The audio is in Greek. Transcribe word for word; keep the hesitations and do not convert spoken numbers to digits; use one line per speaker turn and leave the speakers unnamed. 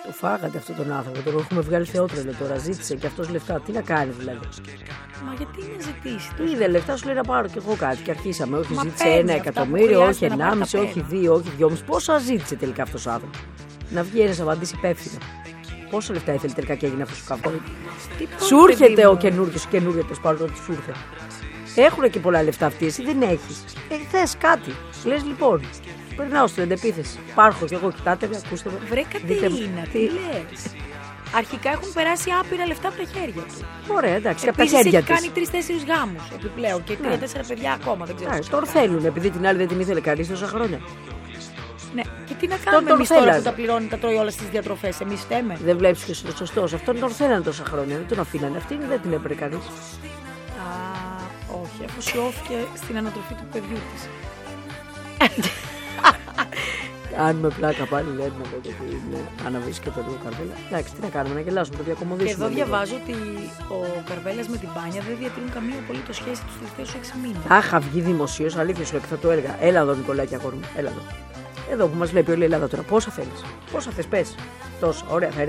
Το φάγατε αυτόν τον άνθρωπο, τον έχουμε βγάλει θεότρελο τώρα. Ζήτησε και αυτός λεφτά. Τι να κάνει δηλαδή.
Μα γιατί να ζητήσει.
Είδε λεφτά, σου λέει να πάρω κι εγώ κάτι. Και αρχίσαμε. Όχι,
Μα
ζήτησε
παίρνει
ένα
αυτά που
εκατομμύριο, όχι
χρειάζεται να πάρει
ενάμιση,
τα
όχι
παίρνει.
δύο, όχι δυόμιση. Πόσα ζήτησε τελικά αυτός ο άνθρωπος. Να βγει ένας να απαντήσει υπεύθυνα. Πόσα λεφτά ήθελε τελικά και έγινε αυτό ο καυγό. Σου έρχεται ο καινούργιος, ο καινούργιος τέλος πάντων ότι σου ήρθε. Έχουν και πολλά λεφτά αυτοί, εσύ δεν έχεις. Ε, θες κάτι. Λες λοιπόν, περνάω στην αντεπίθεση. Υπάρχω κι εγώ, κοιτάτε με, ακούστε με.
Βρε
Δείτε μου.
Κατερίνα, τι λες. Αρχικά έχουν περάσει άπειρα λεφτά από τα χέρια του.
Ωραία, εντάξει, και από τα
Επίσης
χέρια
έχει
τους.
κάνει τρεις-τέσσερις γάμους επιπλέον και τρία-τέσσερα παιδιά ακόμα. Δεν ξέρω.
Ναι, τον θέλουν, επειδή την άλλη δεν την ήθελε κανείς τόσα χρόνια.
Ναι. Και τι να κάνουμε
τον
εμείς τώρα
θέλανε.
που τα πληρώνει, τα τρώει όλα στις διατροφές. Εμείς φταίμε.
Δεν βλέπεις ποιος είναι ο σωστός. Αυτόν τον θέλανε τόσα χρόνια, δεν τον αφήνανε. Αυτήν δεν την έπαιρνε κανείς.
Α, όχι, αφοσιώθηκε στην ανατροφή του παιδιού της.
Κάνουμε πλάκα πάλι, λέμε εδώ γιατί είναι αναβρίσκεται το λίγο Καρβέλα. Εντάξει, τι να κάνουμε, να γελάσουμε, το
Και
διακομωδήσουμε.
εδώ
λίγο.
διαβάζω ότι ο Καρβέλας με την Πάνια δεν διατηρούν καμία απολύτως σχέση τους τελευταίους έξι μήνες.
Αχ, βγει δημοσίως, αλήθεια σου λέω και θα το έλεγα. Έλα εδώ, Νικολάκη, αγόρι μου, έλα εδώ. Εδώ που μας βλέπει όλη η Ελλάδα τώρα, πόσα θέλεις. Πόσα θες, πες. Τόσα, ωραία, θα